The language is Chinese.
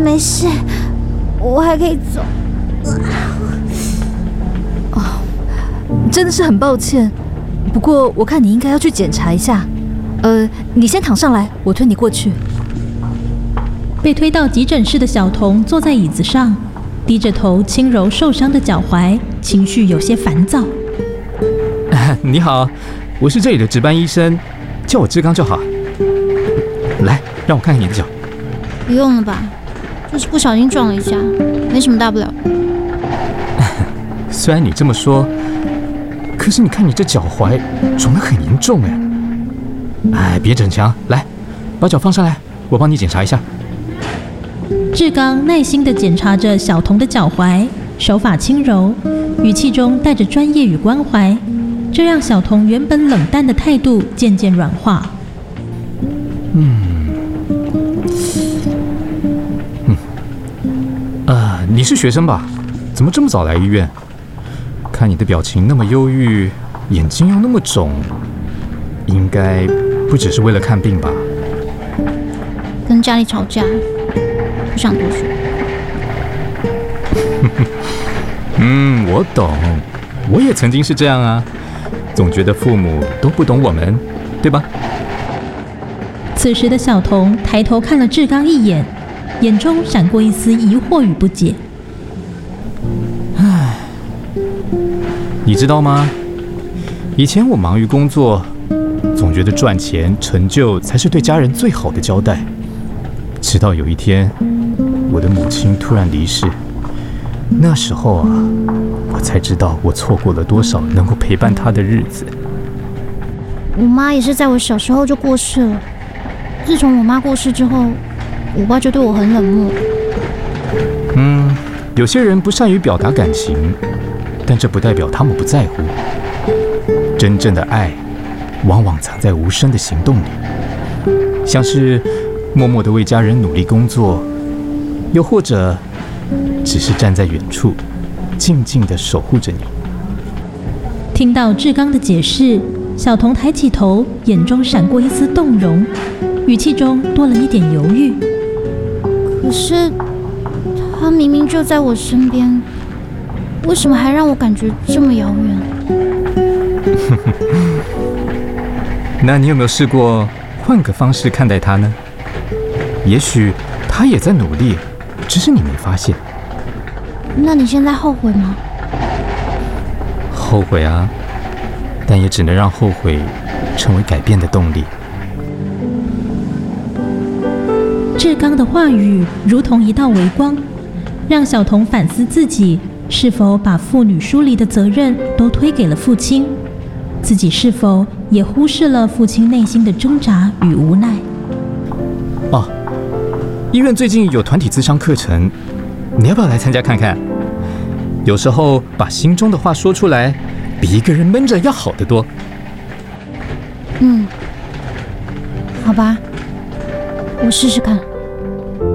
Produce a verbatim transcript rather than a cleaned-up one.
没事，我还可以走。 哦，真的是很抱歉，不过我看你应该要去检查一下。呃，你先躺上来，我推你过去。 被推到急诊室的小童坐在椅子上，低着头轻揉受伤的脚踝，情绪有些烦躁。 你好，我是这里的值班医生，叫我志刚就好。来，让我看看你的脚。 不用了吧，就是不小心撞了一下，没什么大不了。 虽然你这么说，可是你看你这脚踝肿得很严重哎。哎，别逞强，来，把脚放上来，我帮你检查一下。 志刚耐心地检查着小童的脚踝，手法轻柔，语气中带着专业与关怀，这让小童原本冷淡的态度渐渐软化。 嗯，嗯，啊，你是学生吧？怎么这么早来医院？看你的表情那么忧郁，眼睛又那么肿，应该不只是为了看病吧？ 跟家里吵架，不想读书。 嗯，我懂，我也曾经是这样啊，总觉得父母都不懂我们，对吧？ 此时的小童抬头看了志刚一眼，眼中闪过一丝疑惑与不解。 唉，你知道吗？以前我忙于工作，总觉得赚钱、成就才是对家人最好的交代。直到有一天，我的母亲突然离世，那时候啊，我才知道我错过了多少能够陪伴她的日子。 我妈也是在我小时候就过世了。自从我妈过世之后，我爸就对我很冷漠。 嗯，有些人不善于表达感情，但这不代表他们不在乎。真正的爱，往往藏在无声的行动里，像是默默地为家人努力工作，又或者只是站在远处，静静地守护着你。 听到志刚的解释，小童抬起头，眼中闪过一丝动容，语气中多了一点犹豫。 可是他明明就在我身边，为什么还让我感觉这么遥远？ 那你有没有试过换个方式看待他呢？也许他也在努力，只是你没发现。 那你现在后悔吗？ 后悔啊，但也只能让后悔成为改变的动力。 志刚的话语如同一道微光，让小童反思自己是否把父女疏离的责任都推给了父亲，自己是否也忽视了父亲内心的挣扎与无奈。 哦，医院最近有团体咨商课程，你要不要来参加看看？有时候把心中的话说出来，比一个人闷着要好得多。 嗯，好吧，我试试看。